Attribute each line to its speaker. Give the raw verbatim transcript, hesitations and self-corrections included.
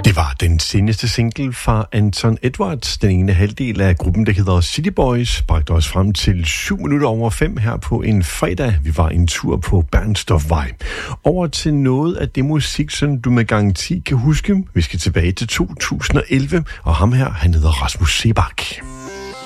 Speaker 1: Det var den seneste single fra Anton Edwards. Den ene halvdel af gruppen, der hedder City Boys, bragte os frem til syv minutter over fem her på en fredag. Vi var en tur på Bernstorffvej. Over til noget af det musik, som du med garanti kan huske. Vi skal tilbage til to tusind og elleve, og ham her, han hedder Rasmus Seebach.